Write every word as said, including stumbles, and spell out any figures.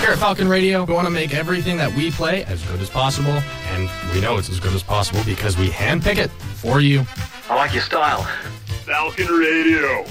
Here at Falcon Radio, we want to make everything that we play as good as possible, and we know it's as good as possible because we handpick it for you. I like your style. Falcon Radio.